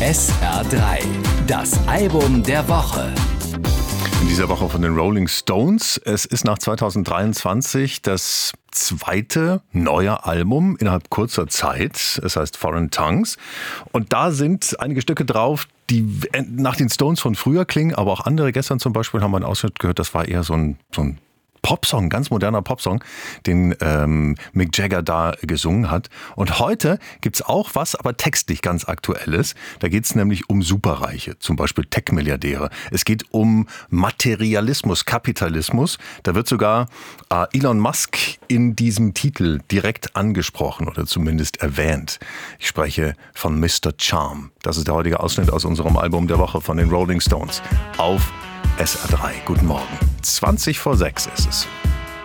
SR3, das Album der Woche. In dieser Woche von den Rolling Stones. Es ist nach 2023 das zweite neue Album innerhalb kurzer Zeit. Es heißt Foreign Tongues. Und da sind einige Stücke drauf, die nach den Stones von früher klingen, aber auch andere. Gestern zum Beispiel haben wir einen Ausschnitt gehört, das war eher so ein Popsong, ganz moderner Popsong, den Mick Jagger da gesungen hat. Und heute gibt's auch was, aber textlich ganz Aktuelles. Da geht's nämlich um Superreiche, zum Beispiel Tech-Milliardäre. Es geht um Materialismus, Kapitalismus. Da wird sogar Elon Musk in diesem Titel direkt angesprochen oder zumindest erwähnt. Ich spreche von Mr. Charm. Das ist der heutige Ausschnitt aus unserem Album der Woche von den Rolling Stones auf SR3. Guten Morgen. 20 vor 6 ist es.